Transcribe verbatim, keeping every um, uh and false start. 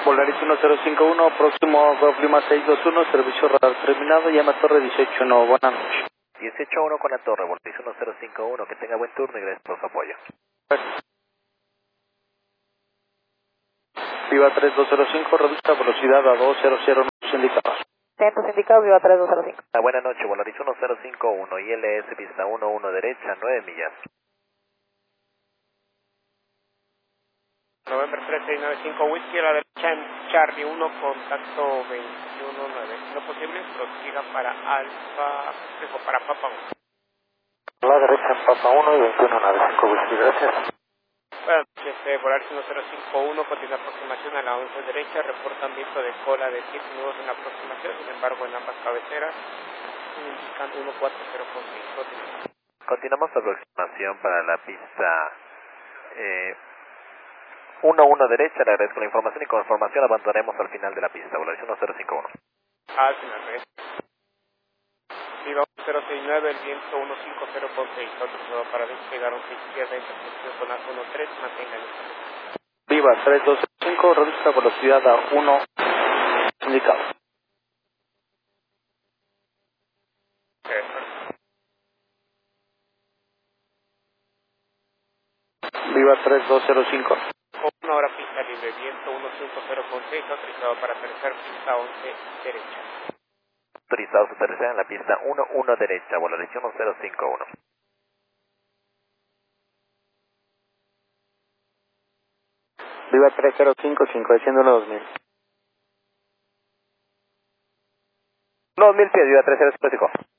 Volaris uno cero cinco uno, próximo Golf Lima seis dos uno, servicio radar terminado, llama a Torre dieciocho uno, buenas noches. dieciocho uno con la torre, Volaris uno cero cinco uno, que tenga buen turno y gracias por su apoyo. Gracias. Viva tres dos cero cinco, reduzca velocidad a dos cero cero nueve indicados. Centros indicados, Viva tres dos cero cinco. Ah, buenas noches, Volaris uno cero cinco uno, I L S pista uno uno derecha, nueve millas. November tres seis nueve cinco Whisky a la derecha en Charlie uno, contacto veintiuno nueve. Lo posible, prosiga para Alfa, digo, para Papa uno. A la derecha en Papa uno y veintiuno nueve cinco Whisky, gracias. Buenas noches, eh, Volaris uno cero cinco uno, continúa aproximación a la once derecha, reportan viento de cola de siete nudos en la aproximación, sin embargo en ambas cabeceras, indicando uno cuatro cero con seis. Continuamos la aproximación para la pista eh, uno uno derecha, le agradezco la información y con información abandonaremos al final de la pista, Volaris uno cero cinco uno. Al final, gracias. Viva uno cero seis nueve, el viento uno cinco cero con seis, autorizado para despegar once izquierda, intersección con A uno tres, mantenga el estación. Viva tres dos cero cinco, reduzca velocidad a uno indicado. Viva tres dos cero cinco. Una hora pista libre, viento uno cinco cero con seis, autorizado para aterrizar pista once derecha. Autorizados a aterrizar en la pista uno uno derecha, Volaris uno cero cinco uno. Viva tres cero cinco cinco, desciendo uno dos mil. dos mil pies, Viva tres cero cinco cinco.